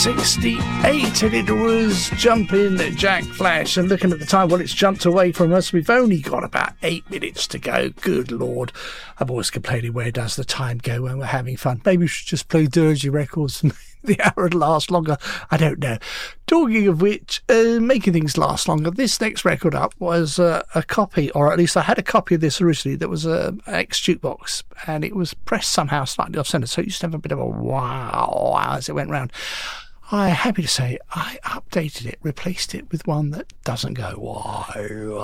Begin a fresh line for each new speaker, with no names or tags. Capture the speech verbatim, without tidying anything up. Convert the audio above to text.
sixty-eight, and it was Jumping Jack Flash. And looking at the time, well, it's jumped away from us. We've only got about eight minutes to go. Good Lord. I'm always complaining, where does the time go when we're having fun? Maybe we should just play dirty records and the hour would last longer. I don't know. Talking of which, uh, making things last longer, this next record up was uh, a copy, or at least I had a copy of this originally, that was a X jukebox, and it was pressed somehow slightly off centre, so it used to have a bit of a wow as it went round. I'm happy to say I updated it, replaced it with one that doesn't go wow.